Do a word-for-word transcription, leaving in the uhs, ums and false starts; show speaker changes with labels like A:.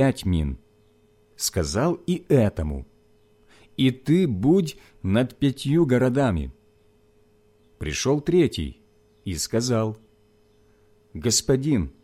A: пять мин. Сказал и этому: и ты будь над пятью городами. Пришел третий и сказал: Господин,